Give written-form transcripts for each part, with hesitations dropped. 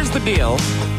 here's the deal.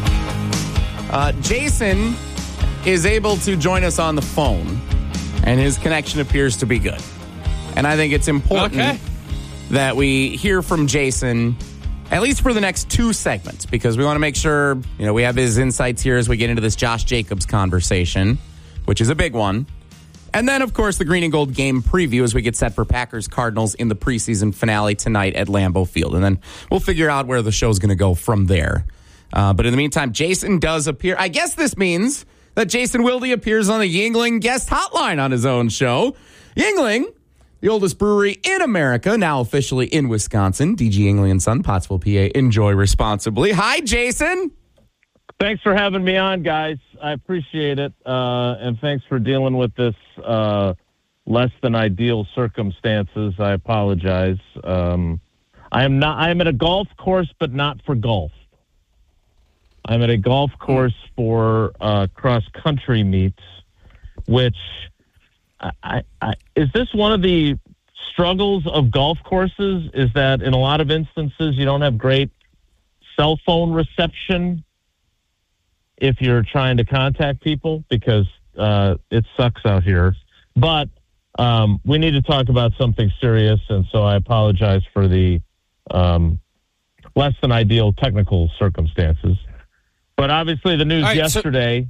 Jason is able to join us on the phone, and his connection appears to be good. And I think it's important that we hear from Jason, at least for the next 2 segments, because we want to make sure, we have his insights here as we get into this Josh Jacobs conversation, which is a big one. And then, of course, the Green and Gold game preview as we get set for Packers-Cardinals in the preseason finale tonight at Lambeau Field. And then we'll figure out where the show's going to go from there. But in the meantime, Jason does appear. I guess this means that Jason Wilde appears on the Yuengling guest hotline on his own show. Yuengling, the oldest brewery in America, now officially in Wisconsin. DG Yuengling & Son, Pottsville, PA. Enjoy responsibly. Hi, Jason. Thanks for having me on, guys. I appreciate it. And thanks for dealing with this less than ideal circumstances. I apologize. I am at a golf course, but not for golf. I'm at a golf course for cross-country meets, which is this one of the struggles of golf courses, is that in a lot of instances you don't have great cell phone reception if you're trying to contact people, because it sucks out here. But we need to talk about something serious, and so I apologize for the less than ideal technical circumstances. But obviously the news yesterday...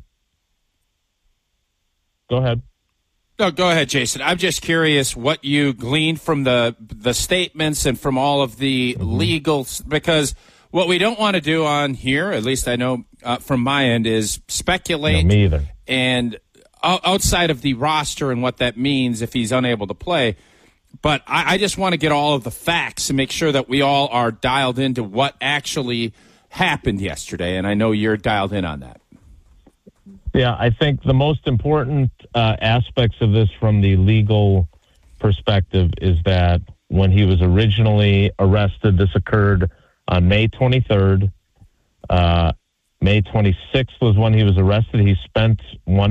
Go ahead. No, go ahead, Jason. I'm just curious what you gleaned from the statements and from all of the legal... Because what we don't want to do on here, at least I know from my end, is speculate. No, me either. And outside of the roster and what that means if he's unable to play. But I just want to get all of the facts and make sure that we all are dialed into what actually happened yesterday. And I know you're dialed in on that. Yeah, I think the most important aspects of this from the legal perspective is that when he was originally arrested, this occurred on May 23rd. May 26th was when he was arrested. He spent one